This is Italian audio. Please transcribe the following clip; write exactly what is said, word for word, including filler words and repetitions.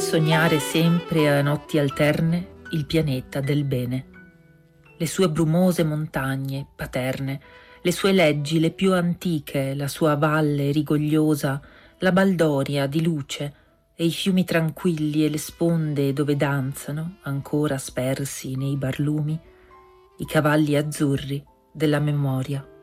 sognare sempre a notti alterne il pianeta del bene. Le sue brumose montagne paterne, le sue leggi le più antiche, la sua valle rigogliosa, la baldoria di luce e i fiumi tranquilli e le sponde dove danzano, ancora spersi nei barlumi, i cavalli azzurri della memoria.